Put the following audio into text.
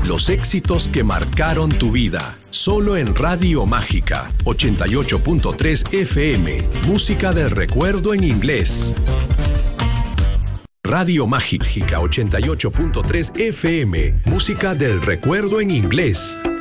Los éxitos que marcaron tu vida. Solo en Radio Mágica 88.3 FM. Música del recuerdo en inglés. Radio Mágica 88.3 FM. Música del recuerdo en inglés.